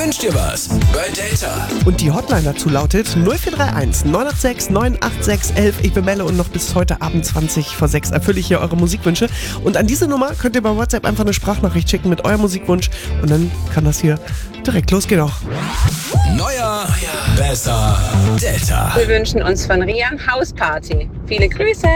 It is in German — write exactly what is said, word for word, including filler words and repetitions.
Wünsch dir was bei Delta. Und die Hotline dazu lautet null vier drei eins neun acht sechs neun acht sechs eins eins. Ich bin Melle und noch bis heute Abend zwanzig vor sechs erfülle ich hier eure Musikwünsche. Und an diese Nummer könnt ihr bei WhatsApp einfach eine Sprachnachricht schicken mit eurem Musikwunsch. Und dann kann das hier direkt losgehen auch. Neuer, besser, Delta. Wir wünschen uns von Rian Hausparty. Viele Grüße.